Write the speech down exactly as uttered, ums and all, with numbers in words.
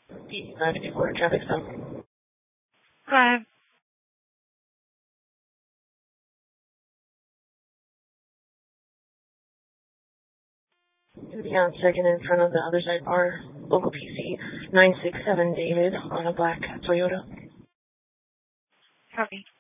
P nine eighty-four, traffic stop. Hi. To be on second in front of the other side bar, local P C nine six seven David on a black Toyota. Copy.